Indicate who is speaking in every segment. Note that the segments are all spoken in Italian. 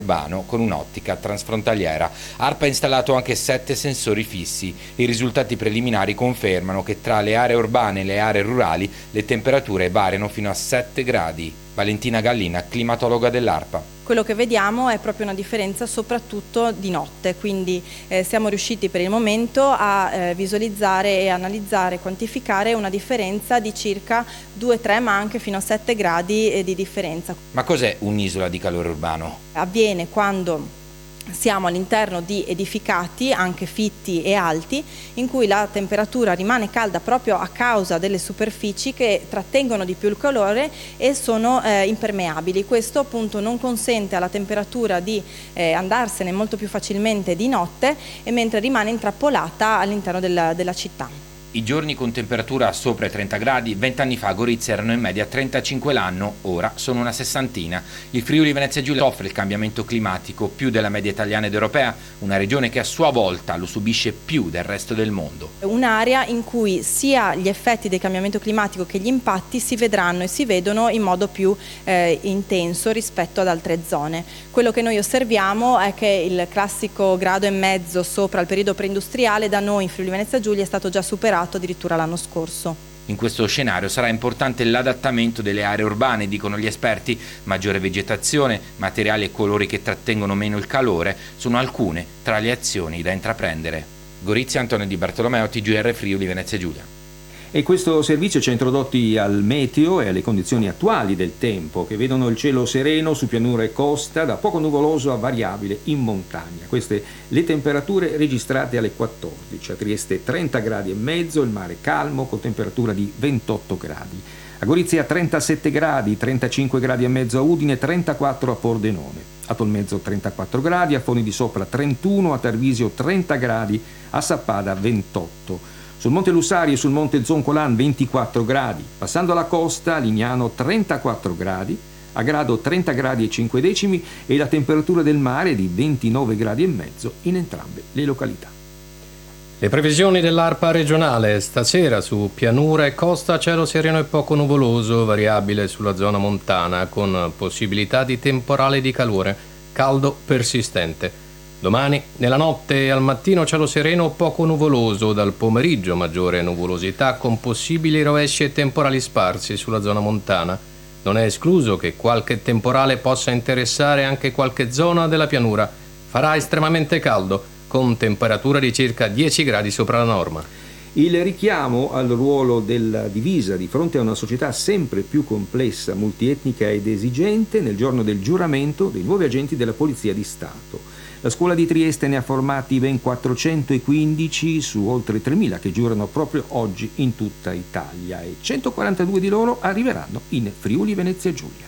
Speaker 1: urbano con un'ottica transfrontaliera. ARPA ha installato anche 7 sensori fissi. I risultati preliminari confermano che tra le aree urbane e le aree rurali le temperature variano fino a 7 gradi. Valentina Gallina, climatologa dell'ARPA.
Speaker 2: Quello che vediamo è proprio una differenza soprattutto di notte, quindi siamo riusciti per il momento a visualizzare e analizzare, quantificare una differenza di circa 2-3 ma anche fino a 7 gradi di differenza.
Speaker 1: Ma cos'è un'isola di calore urbano?
Speaker 2: Avviene quando siamo all'interno di edificati anche fitti e alti in cui la temperatura rimane calda proprio a causa delle superfici che trattengono di più il calore e sono impermeabili. Questo appunto non consente alla temperatura di andarsene molto più facilmente di notte e mentre rimane intrappolata all'interno della città.
Speaker 1: I giorni con temperatura sopra i 30 gradi, 20 anni fa a Gorizia erano in media 35 l'anno, ora sono una sessantina. Il Friuli Venezia Giulia soffre il cambiamento climatico più della media italiana ed europea, una regione che a sua volta lo subisce più del resto del mondo.
Speaker 2: Un'area in cui sia gli effetti del cambiamento climatico che gli impatti si vedranno e si vedono in modo più intenso rispetto ad altre zone. Quello che noi osserviamo è che il classico grado e mezzo sopra il periodo preindustriale da noi in Friuli Venezia Giulia è stato già superato addirittura l'anno scorso.
Speaker 1: In questo scenario sarà importante l'adattamento delle aree urbane, dicono gli esperti. Maggiore vegetazione, materiali e colori che trattengono meno il calore sono alcune tra le azioni da intraprendere. Gorizia, Antonio Di Bartolomeo, TGR Friuli Venezia Giulia.
Speaker 3: E questo servizio ci ha introdotti al meteo e alle condizioni attuali del tempo, che vedono il cielo sereno su pianura e costa, da poco nuvoloso a variabile in montagna. Queste le temperature registrate alle 14, a Trieste 30 gradi e mezzo, il mare calmo con temperatura di 28 gradi. A Gorizia 37 gradi, 35 gradi e mezzo a Udine, 34 a Pordenone. A Tolmezzo 34 gradi, a Foni di Sopra 31, a Tarvisio 30 gradi, a Sappada 28. Sul Monte Lussari e sul Monte Zoncolan 24 gradi, passando alla costa Lignano 34 gradi, a Grado 30 gradi e 5 decimi e la temperatura del mare di 29 gradi e mezzo in entrambe le località.
Speaker 4: Le previsioni dell'ARPA regionale: stasera su pianura e costa cielo sereno e poco nuvoloso, variabile sulla zona montana con possibilità di temporale di calore, caldo persistente. Domani, nella notte e al mattino cielo sereno o poco nuvoloso, dal pomeriggio maggiore nuvolosità con possibili rovesci e temporali sparsi sulla zona montana. Non è escluso che qualche temporale possa interessare anche qualche zona della pianura. Farà estremamente caldo, con temperatura di circa 10 gradi sopra la norma.
Speaker 3: Il richiamo al ruolo della divisa di fronte a una società sempre più complessa, multietnica ed esigente nel giorno del giuramento dei nuovi agenti della Polizia di Stato. La scuola di Trieste ne ha formati ben 415 su oltre 3.000 che giurano proprio oggi in tutta Italia e 142 di loro arriveranno in Friuli Venezia Giulia.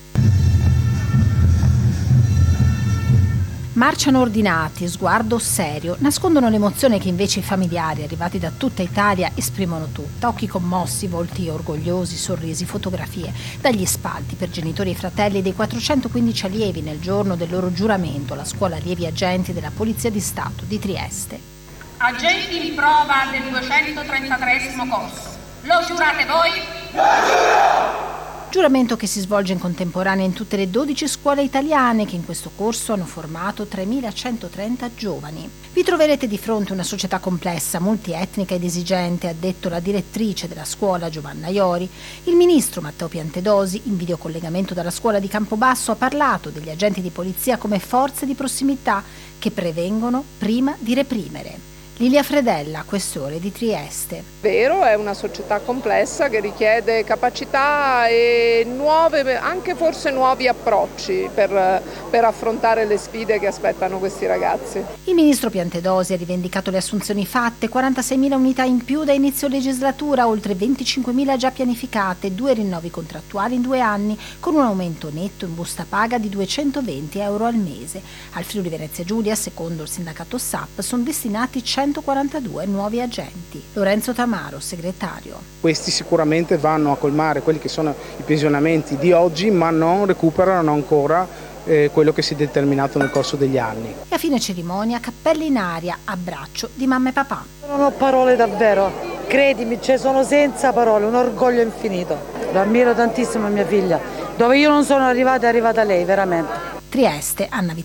Speaker 5: Marciano ordinati, sguardo serio, nascondono l'emozione che invece i familiari arrivati da tutta Italia esprimono tutta. Occhi commossi, volti orgogliosi, sorrisi, fotografie. Dagli spalti per genitori e fratelli dei 415 allievi nel giorno del loro giuramento alla scuola allievi agenti della Polizia di Stato di Trieste.
Speaker 6: Agenti di prova del 233° corso, lo giurate voi? Lo giuro!
Speaker 5: Giuramento che si svolge in contemporanea in tutte le 12 scuole italiane che in questo corso hanno formato 3.130 giovani. Vi troverete di fronte una società complessa, multietnica ed esigente, ha detto la direttrice della scuola Giovanna Iori. Il ministro Matteo Piantedosi, in videocollegamento dalla scuola di Campobasso, ha parlato degli agenti di polizia come forze di prossimità che prevengono prima di reprimere. Lilia Fredella, questore di Trieste.
Speaker 7: Vero, è una società complessa che richiede capacità e nuove, anche forse nuovi approcci per affrontare le sfide che aspettano questi ragazzi.
Speaker 5: Il ministro Piantedosi ha rivendicato le assunzioni fatte, 46.000 unità in più da inizio legislatura, oltre 25.000 già pianificate, 2 rinnovi contrattuali in 2 anni, con un aumento netto in busta paga di 220 euro al mese. Al Friuli Venezia Giulia, secondo il sindacato SAP, sono destinati 142 nuovi agenti. Lorenzo Tamaro, segretario.
Speaker 8: Questi sicuramente vanno a colmare quelli che sono i pensionamenti di oggi, ma non recuperano ancora quello che si è determinato nel corso degli anni.
Speaker 5: E a fine cerimonia, cappelle in aria, abbraccio di mamma e papà.
Speaker 9: Non ho parole davvero, credimi, sono senza parole, un orgoglio infinito. Lo ammiro tantissimo mia figlia, dove io non sono arrivata è arrivata lei, veramente.
Speaker 5: Trieste, Anna